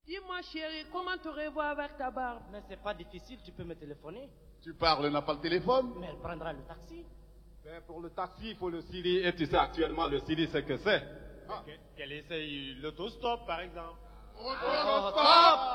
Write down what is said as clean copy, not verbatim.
Dis-moi, chérie, comment te revoir avec ta barbe? Mais c'est pas difficile, tu peux me téléphoner. Tu parles, n'a pas le téléphone? Mais elle prendra le taxi. Ben, pour le taxi, il faut le Siri. Et tu sais actuellement, le Siri, c'est que c'est. Qu'elle essaye l'autostop, par exemple. Autostop!